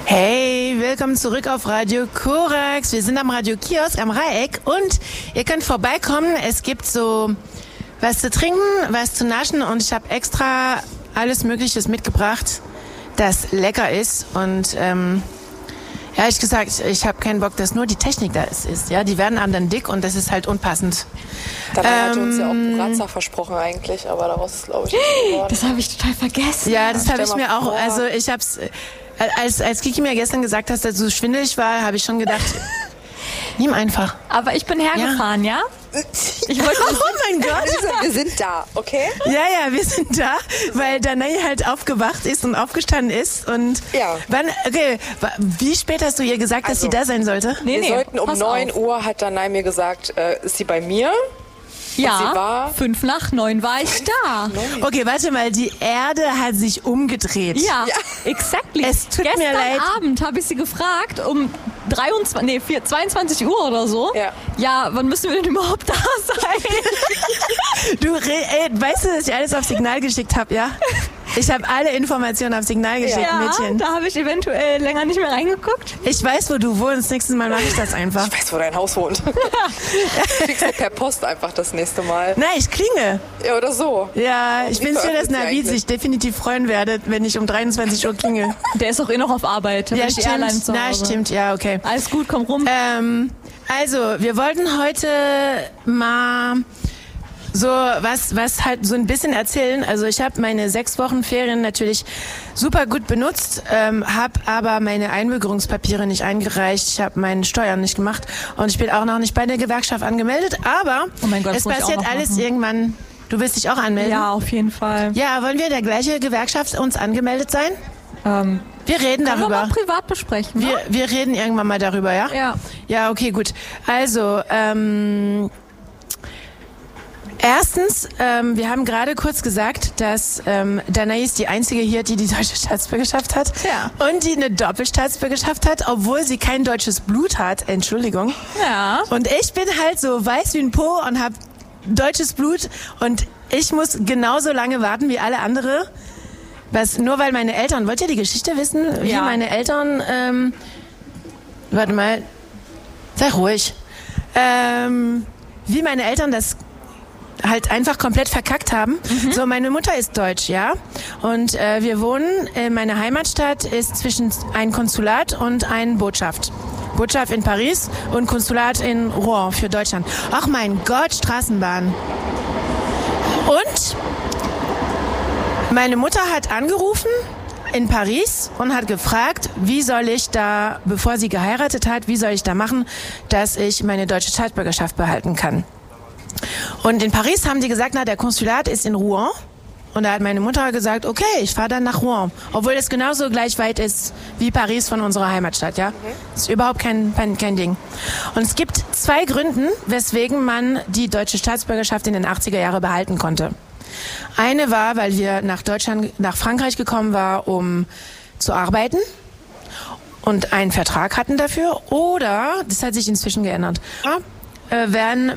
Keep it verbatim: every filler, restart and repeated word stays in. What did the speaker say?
Hey, willkommen zurück auf Radio Korax. Wir sind am Radio Kiosk am Raeck und ihr könnt vorbeikommen. Es gibt so was zu trinken, was zu naschen und ich habe extra alles Mögliche mitgebracht, das lecker ist. Und ähm, ehrlich gesagt, ich habe keinen Bock, dass nur die Technik da ist. ist ja, die werden dann dick und das ist halt unpassend. Dabei ähm, hat uns ja auch Burazza versprochen eigentlich, aber daraus ist, glaube ich, nicht geworden. Das habe ich total vergessen. Ja, das habe ich mir vor. auch, also ich hab's, als, als Kiki mir gestern gesagt hat, dass du schwindelig war, habe ich schon gedacht, nimm einfach. Aber ich bin hergefahren, ja? ja? Ich wollte Oh mein Gott! Wir sind da, okay? Ja, ja, wir sind da, weil Danai halt aufgewacht ist und aufgestanden ist. Und Ja. wann, okay, wie spät hast du ihr gesagt, dass Also, sie da sein sollte? Nee, Wir nee, sollten um pass neun auf. Uhr, hat Danai mir gesagt, äh, ist sie bei mir? Ja, sie war- fünf nach neun war ich da. Okay, warte mal, die Erde hat sich umgedreht. Ja, Ja. exactly. Es tut Gestern mir leid. Abend habe ich sie gefragt, um dreiundzwanzig, nee, vier- zweiundzwanzig Uhr oder so. Ja. Ja, wann müssen wir denn überhaupt da sein? Du, re- ey, weißt du, dass ich alles auf Signal geschickt habe, ja? Ich habe alle Informationen auf Signal geschickt, ja, Mädchen. da habe ich eventuell länger nicht mehr reingeguckt. Ich weiß, wo du wohnst. Nächstes Mal mache ich das einfach. Ich weiß, wo dein Haus wohnt. Schickst du per Post einfach das nächste Mal. Nein, ich klinge. Ja, oder so. Ja, ich Wie bin sicher, dass veröffentlicht sie Navid eigentlich? sich definitiv freuen werde, wenn ich um dreiundzwanzig Uhr klinge. Der ist auch eh noch auf Arbeit. Da Ja, bin ich die Airline stimmt. zu Na, Hause. stimmt. Ja, okay. Alles gut, komm rum. Ähm, also, wir wollten heute mal so was, was halt so ein bisschen erzählen. Also ich habe meine sechs Wochen Ferien natürlich super gut benutzt, ähm, habe aber meine Einbürgerungspapiere nicht eingereicht. Ich habe meine Steuern nicht gemacht und ich bin auch noch nicht bei der Gewerkschaft angemeldet. Aber Oh mein Gott, das es muss ich auch passiert noch alles machen. irgendwann. Du willst dich auch anmelden? Ja, auf jeden Fall. Ja, wollen wir der gleiche Gewerkschaft uns angemeldet sein? Ähm, Wir reden können wir darüber. mal privat besprechen. Wir, ne? wir reden irgendwann mal darüber, ja? Ja. Ja, okay, gut. Also, ähm, erstens, ähm, wir haben gerade kurz gesagt, dass ähm, Danai ist die einzige hier, die die deutsche Staatsbürgerschaft hat. Tja. Und die eine Doppelstaatsbürgerschaft hat, obwohl sie kein deutsches Blut hat. Entschuldigung. Ja. Und ich bin halt so weiß wie ein Po und habe deutsches Blut und ich muss genauso lange warten wie alle andere. Was, nur weil meine Eltern, wollt ihr die Geschichte wissen, wie Ja. meine Eltern, ähm, warte mal, sei ruhig, ähm, wie meine Eltern das halt einfach komplett verkackt haben. Mhm. So, meine Mutter ist deutsch, ja, und äh, wir wohnen, äh, meine Heimatstadt ist zwischen ein Konsulat und ein Botschaft. Botschaft in Paris und Konsulat in Rouen für Deutschland. Ach mein Gott, Straßenbahn. Und meine Mutter hat angerufen in Paris und hat gefragt, wie soll ich da, bevor sie geheiratet hat, wie soll ich da machen, dass ich meine deutsche Staatsbürgerschaft behalten kann. Und in Paris haben die gesagt, na, der Konsulat ist in Rouen. Und da hat meine Mutter gesagt, okay, ich fahre dann nach Rouen. Obwohl es genauso gleich weit ist wie Paris von unserer Heimatstadt, ja. Das ist überhaupt kein, kein, kein Ding. Und es gibt zwei Gründe, weswegen man die deutsche Staatsbürgerschaft in den achtziger Jahren behalten konnte. Eine war, weil wir nach Deutschland, nach Frankreich gekommen waren, um zu arbeiten und einen Vertrag hatten dafür. Oder, das hat sich inzwischen geändert, äh, werden